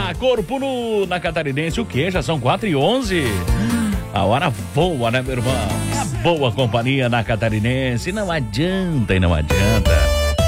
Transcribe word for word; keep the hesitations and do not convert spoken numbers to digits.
lá, Corpo Nu na Catarinense, o quê? Já são quatro e onze. A hora voa, né, meu irmão? É a boa companhia na Catarinense, não adianta e não adianta.